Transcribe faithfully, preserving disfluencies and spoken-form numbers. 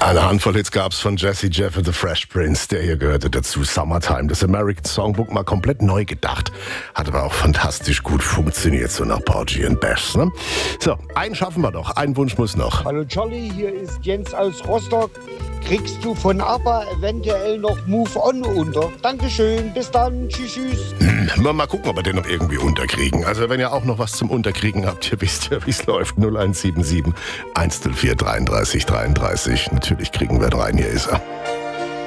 Eine Handvoll Hits gab's von Jazzy Jeff und The Fresh Prince. Der hier gehörte dazu. Summertime, das American Songbook, mal komplett neu gedacht. Hat aber auch fantastisch gut funktioniert, so nach Porgy and Bess. Ne? So, einen schaffen wir noch. Ein Wunsch muss noch. Hallo Charlie, hier ist Jens aus Rostock. Kriegst du von ABBA eventuell noch Move On unter? Dankeschön, bis dann, tschüss, tschüss. Hm, mal gucken, ob wir den noch irgendwie unterkriegen. Also wenn ihr auch noch was zum Unterkriegen habt, ihr wisst ja, wie es läuft. null eins sieben sieben, eins null vier, dreiunddreißig dreiunddreißig. Natürlich kriegen wir ihn rein, hier ist er.